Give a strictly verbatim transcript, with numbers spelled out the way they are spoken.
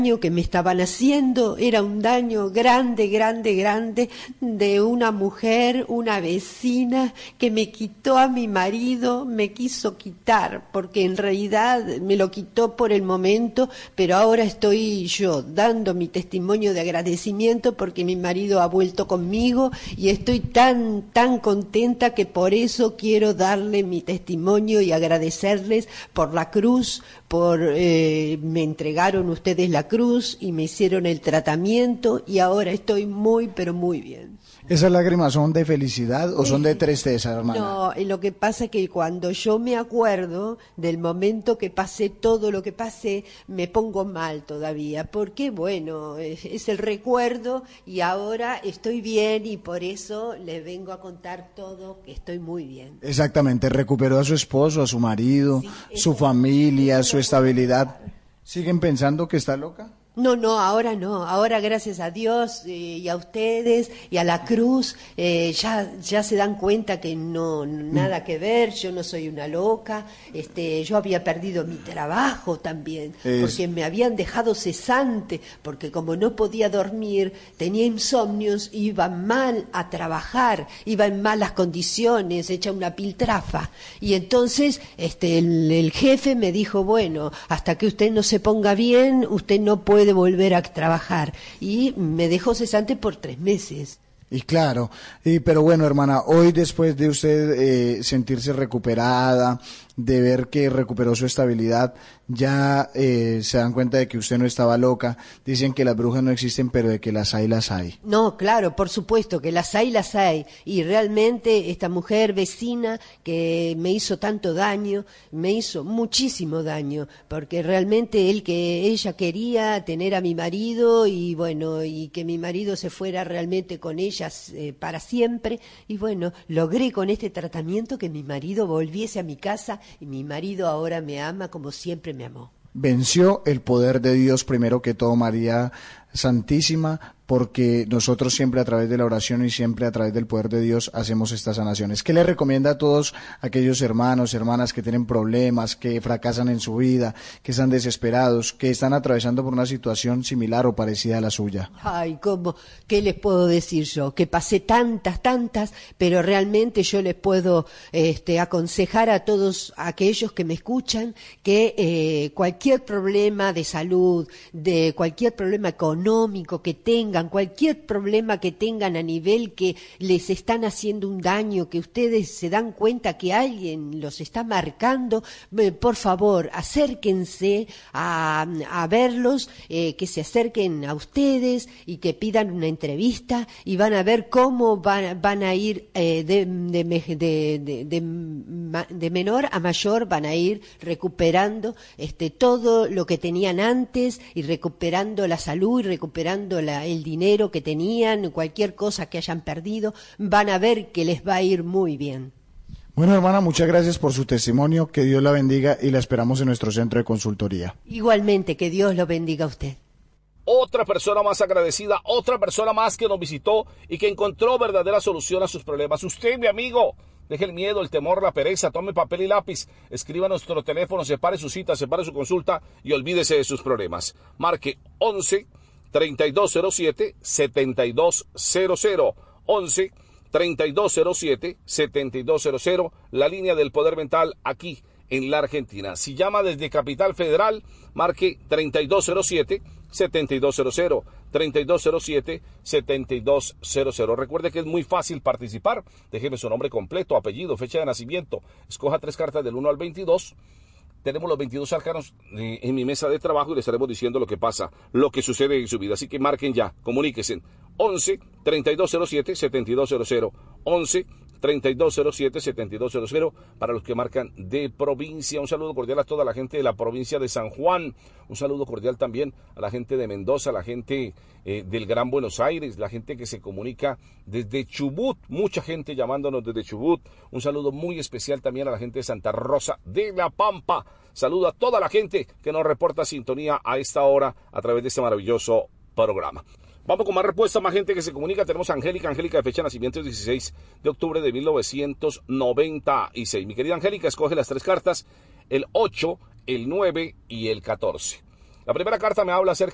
que me estaban haciendo era un daño grande, grande, grande de una mujer, una vecina que me quitó a mi marido, me quiso quitar, porque en realidad me lo quitó por el momento, pero ahora estoy yo dando mi testimonio de agradecimiento porque mi marido ha vuelto conmigo y estoy tan, tan contenta que por eso quiero darle mi testimonio y agradecerles por la cruz, por eh, me entregaron ustedes la cruz y me hicieron el tratamiento y ahora estoy muy, pero muy bien. ¿Esas lágrimas son de felicidad o son de tristeza, hermana? No, lo que pasa es que cuando yo me acuerdo del momento que pasé todo lo que pasé, me pongo mal todavía, porque bueno, es, es el recuerdo y ahora estoy bien y por eso les vengo a contar todo, que estoy muy bien. Exactamente, recuperó a su esposo, a su marido, sí, su familia, su estabilidad. ¿Siguen pensando que está loca? No, no, ahora no, ahora gracias a Dios eh, y a ustedes y a la cruz eh, ya ya se dan cuenta que no nada que ver, yo no soy una loca, este yo había perdido mi trabajo también, es... porque me habían dejado cesante, porque como no podía dormir, tenía insomnios, iba mal a trabajar, iba en malas condiciones, hecha una piltrafa, y entonces este el, el jefe me dijo, bueno, hasta que usted no se ponga bien, usted no puede de volver a trabajar y me dejó cesante por tres meses. Y claro, y, pero bueno, hermana, hoy después de usted eh, sentirse recuperada, de ver que recuperó su estabilidad, ya eh, se dan cuenta de que usted no estaba loca. Dicen que las brujas no existen, pero de que las hay, las hay. No, claro, por supuesto que las hay, las hay. Y realmente esta mujer vecina que me hizo tanto daño, me hizo muchísimo daño, porque realmente él que ella quería tener a mi marido y bueno, y que mi marido se fuera realmente con ella eh, para siempre, y bueno, logré con este tratamiento que mi marido volviese a mi casa y mi marido ahora me ama como siempre me amó. Venció el poder de Dios primero que todo, María Santísima, porque nosotros siempre a través de la oración y siempre a través del poder de Dios hacemos estas sanaciones. ¿Qué le recomienda a todos aquellos hermanos, hermanas que tienen problemas, que fracasan en su vida, que están desesperados, que están atravesando por una situación similar o parecida a la suya? Ay, ¿cómo? ¿Qué les puedo decir yo? Que pasé tantas, tantas, pero realmente yo les puedo este, aconsejar a todos aquellos que me escuchan que eh, cualquier problema de salud, de cualquier problema económico que tengan, cualquier problema que tengan a nivel que les están haciendo un daño, que ustedes se dan cuenta que alguien los está marcando, eh, por favor, acérquense a, a verlos, eh, que se acerquen a ustedes y que pidan una entrevista y van a ver cómo van, van a ir eh, de, de, de, de, de, de menor a mayor, van a ir recuperando este, todo lo que tenían antes y recuperando la salud y recuperando la, el dinero que tenían, cualquier cosa que hayan perdido, van a ver que les va a ir muy bien. Bueno, hermana, muchas gracias por su testimonio, que Dios la bendiga y la esperamos en nuestro centro de consultoría. Igualmente, que Dios lo bendiga a usted. Otra persona más agradecida, otra persona más que nos visitó y que encontró verdadera solución a sus problemas. Usted, mi amigo, deje el miedo, el temor, la pereza, tome papel y lápiz, escriba nuestro teléfono, separe su cita, separe su consulta y olvídese de sus problemas. Marque once, treinta y dos cero siete, setenta y dos cero cero, once, treinta y dos cero siete, setenta y dos cero cero, la línea del poder mental aquí en la Argentina. Si llama desde Capital Federal, marque treinta y dos cero siete, setenta y dos cero cero, treinta y dos cero siete, setenta y dos cero cero. Recuerde que es muy fácil participar. Déjeme su nombre completo, apellido, fecha de nacimiento. Escoja tres cartas del uno al veintidós. Tenemos los veintidós arcanos en mi mesa de trabajo y le estaremos diciendo lo que pasa, lo que sucede en su vida. Así que marquen ya, comuníquense. once, treinta y dos cero siete, setenta y dos cero cero. once, treinta y dos cero siete, setenta y dos cero cero para los que marcan de provincia. Un saludo cordial a toda la gente de la provincia de San Juan. Un saludo cordial también a la gente de Mendoza, a la gente eh, del Gran Buenos Aires, la gente que se comunica desde Chubut. Mucha gente llamándonos desde Chubut. Un saludo muy especial también a la gente de Santa Rosa de la Pampa. Saludo a toda la gente que nos reporta sintonía a esta hora a través de este maravilloso programa. Vamos con más respuestas, más gente que se comunica. Tenemos a Angélica, Angélica de fecha de nacimiento el dieciséis de octubre de mil novecientos noventa y seis. Mi querida Angélica, escoge las tres cartas, el ocho, el nueve y el catorce. La primera carta me habla acerca